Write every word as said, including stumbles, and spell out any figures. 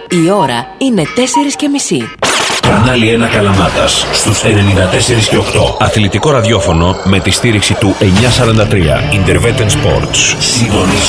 Η ώρα είναι τέσσερις και μισή. Κανάλι ένα Καλαμάτας στους ενενήντα τέσσερα και οκτώ. Αθλητικό ραδιόφωνο με τη στήριξη του εννιακόσια σαράντα τρία Interveten Sports. Συντονίζουμε